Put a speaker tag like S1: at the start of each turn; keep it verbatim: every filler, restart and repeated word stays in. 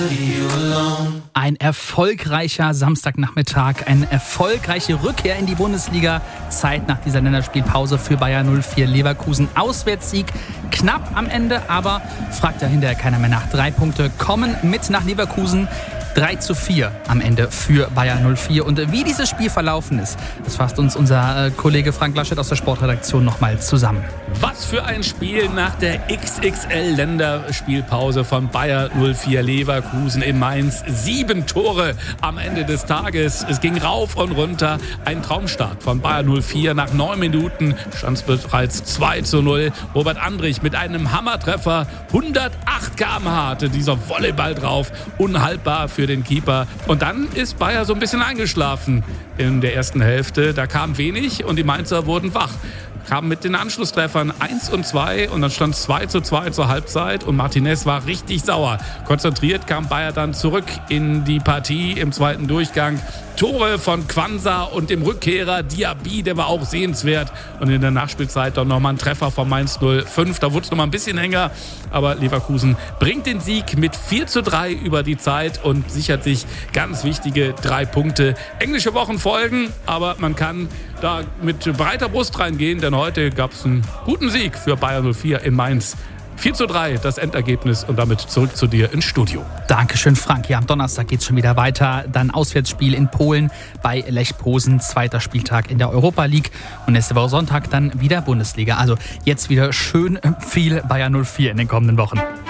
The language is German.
S1: Ein erfolgreicher Samstagnachmittag, eine erfolgreiche Rückkehr in die Bundesliga. Zeit nach dieser Länderspielpause für Bayer null vier Leverkusen. Auswärtssieg knapp am Ende, aber fragt da hinterher keiner mehr nach. Drei Punkte kommen mit nach Leverkusen. drei zu vier am Ende für Bayer null vier. Und wie dieses Spiel verlaufen ist, das fasst uns unser äh, Kollege Frank Laschet aus der Sportredaktion nochmal zusammen.
S2: Was für ein Spiel nach der X X L-Länderspielpause von Bayer null vier Leverkusen in Mainz. Sieben Tore am Ende des Tages. Es ging rauf und runter. Ein Traumstart von Bayer null vier. Nach neun Minuten stand es bereits zwei zu null. Robert Andrich mit einem Hammertreffer. hundertacht Kilometer pro Stunde hatte dieser Volleyball drauf. Unhaltbar für den Keeper. Und dann ist Bayer so ein bisschen eingeschlafen in der ersten Hälfte. Da kam wenig und die Mainzer wurden wach. Kamen mit den Anschlusstreffern eins und zwei und dann stand es zwei zu zwei zur Halbzeit und Martinez war richtig sauer. Konzentriert kam Bayer dann zurück in die Partie im zweiten Durchgang. Tore von Quansah und dem Rückkehrer Diaby, der war auch sehenswert. Und in der Nachspielzeit dann nochmal ein Treffer von Mainz null fünf. Da wurde es nochmal ein bisschen enger, aber Leverkusen bringt den Sieg mit vier zu drei über die Zeit und sichert sich ganz wichtige drei Punkte. Englische Wochen folgen, aber man kann da mit breiter Brust reingehen, denn heute gab es einen guten Sieg für Bayer null vier in Mainz. vier zu drei das Endergebnis und damit zurück zu dir ins Studio.
S1: Dankeschön, Frank. Ja, am Donnerstag geht's schon wieder weiter. Dann Auswärtsspiel in Polen bei Lech Posen. Zweiter Spieltag in der Europa League. Und nächste Woche Sonntag dann wieder Bundesliga. Also jetzt wieder schön viel Bayer null vier in den kommenden Wochen.